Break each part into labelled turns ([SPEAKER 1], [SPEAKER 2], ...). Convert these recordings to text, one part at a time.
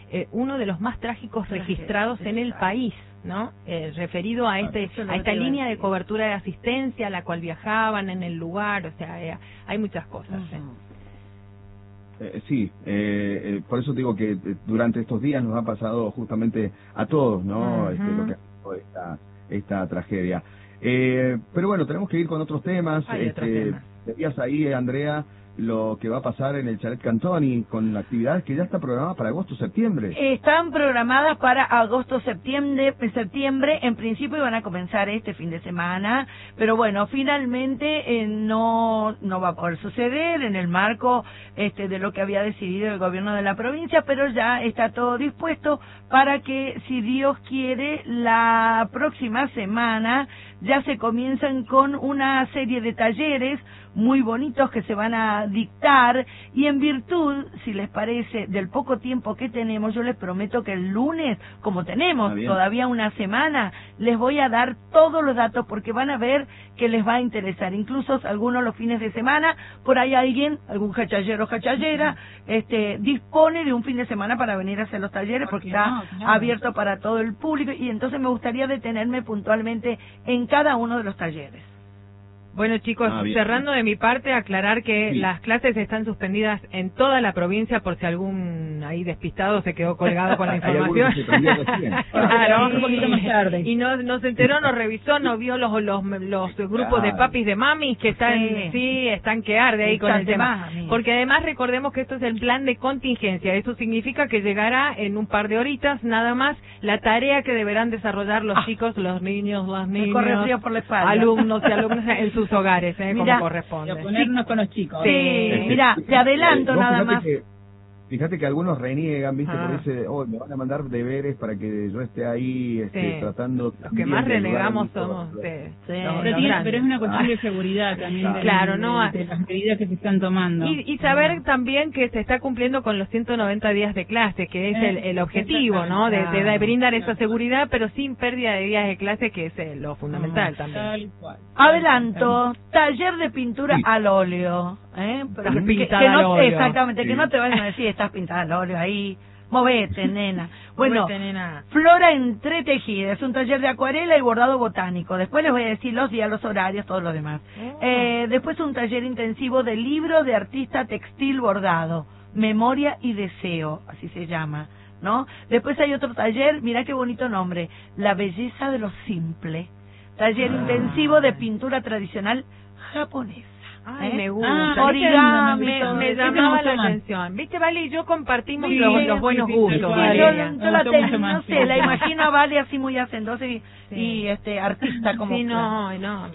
[SPEAKER 1] uno de los más trágicos registrados en el país, ¿no? Referido a esta línea de cobertura de asistencia a la cual viajaban en el lugar, o sea, hay muchas cosas.
[SPEAKER 2] Sí, por eso digo que durante estos días nos ha pasado justamente a todos, ¿no? Lo que ha sido esta tragedia. Pero bueno, tenemos que ir con otros temas. Decías ahí, Andrea, lo que va a pasar en el Chalet Cantoni con actividades que ya están programadas para agosto-septiembre.
[SPEAKER 3] Están programadas para agosto-septiembre, en principio iban a comenzar este fin de semana, pero bueno, finalmente no va a poder suceder en el marco de lo que había decidido el gobierno de la provincia, pero ya está todo dispuesto para que, si Dios quiere, la próxima semana ya se comienzan con una serie de talleres muy bonitos que se van a dictar, y en virtud, si les parece, del poco tiempo que tenemos, yo les prometo que el lunes, como tenemos todavía una semana, les voy a dar todos los datos, porque van a ver que les va a interesar, incluso algunos los fines de semana, por ahí algún hachallero o hachallera, dispone de un fin de semana para venir a hacer los talleres, porque está abierto para todo el público, y entonces me gustaría detenerme puntualmente en cada uno de los talleres.
[SPEAKER 1] Bueno, chicos, cerrando de mi parte, aclarar que las clases están suspendidas en toda la provincia, por si algún ahí despistado se quedó colgado con la información. Claro,
[SPEAKER 3] un poquito más tarde.
[SPEAKER 1] Y no se enteró, no revisó, no vio los grupos de papis, de mamis que están que arde ahí con el tema. Porque además recordemos que esto es el plan de contingencia. Eso significa que llegará en un par de horitas nada más la tarea que deberán desarrollar los chicos, los niños, las niñas,
[SPEAKER 3] por la espalda.
[SPEAKER 1] alumnos y alumnas en sus hogares, como corresponde.
[SPEAKER 4] Y a ponernos con los chicos.
[SPEAKER 3] Sí, mira, te adelanto nada más.
[SPEAKER 2] Fíjate que algunos reniegan, ¿viste? Porque dice, me van a mandar deberes para que yo esté ahí tratando...
[SPEAKER 1] Los que más renegamos somos...
[SPEAKER 4] Pero es una cuestión de seguridad también, de las medidas que se están tomando.
[SPEAKER 1] Y saber también que se está cumpliendo con los 190 días de clase, que es el objetivo, ¿no? De brindar esa seguridad, pero sin pérdida de días de clase, que es lo fundamental también.
[SPEAKER 3] Adelanto, taller de pintura al óleo. Exactamente, que no te vayan a decir, estás pintada al óleo ahí, movete, nena. Bueno, Flora Entretejida, es un taller de acuarela y bordado botánico. Después les voy a decir los días, los horarios, todo lo demás. Después un taller intensivo de libro de artista textil bordado, Memoria y Deseo, así se llama, ¿no? Después hay otro taller, mirá qué bonito nombre, La Belleza de lo Simple, taller intensivo de pintura tradicional japonesa.
[SPEAKER 1] Ay, me gusta.
[SPEAKER 3] Origami,
[SPEAKER 1] me llamaba la atención. ¿Viste, Vale? Y yo compartimos los buenos gustos.
[SPEAKER 3] Yo la tengo, no sé, la imagino a Vale así muy hacendosa y artista como...
[SPEAKER 1] Sí, no.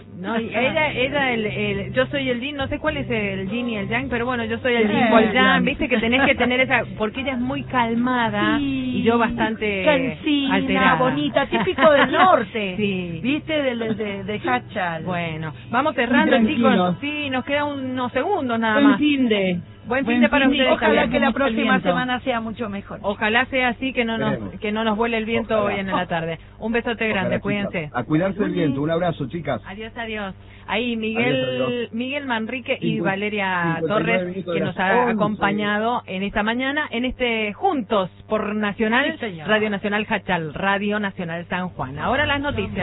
[SPEAKER 1] Ella yo soy el yin, no sé cuál es el yin y el yang, pero bueno, yo soy el yin o el yang, viste que tenés que tener esa, porque ella es muy calmada y yo bastante
[SPEAKER 3] cansina,
[SPEAKER 1] alterada.
[SPEAKER 3] Bonita, típico del norte,
[SPEAKER 1] sí.
[SPEAKER 3] Viste, de Hachal.
[SPEAKER 1] Bueno, vamos cerrando, chicos. Sí, nos queda unos segundos nada más. Buen fin de para ustedes.
[SPEAKER 3] Ojalá que la próxima semana sea mucho mejor.
[SPEAKER 1] Ojalá sea así, que no nos vuele el viento hoy en la tarde. Un besote grande, cuídense.
[SPEAKER 2] A cuidarse el viento. Un abrazo, chicas.
[SPEAKER 1] Adiós. Ahí Miguel Manrique y Valeria Torres, que nos ha acompañado en esta mañana, en Juntos por Nacional, Radio Nacional Hachal, Radio Nacional San Juan. Ahora las noticias.